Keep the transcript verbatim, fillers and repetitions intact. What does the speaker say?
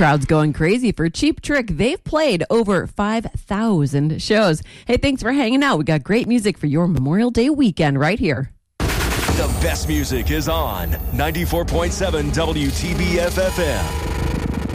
Crowd's going crazy for Cheap Trick. They've played over five thousand shows. Hey, thanks for hanging out. We got great music for your Memorial Day weekend right here. The best music is on ninety-four point seven W T B F F M.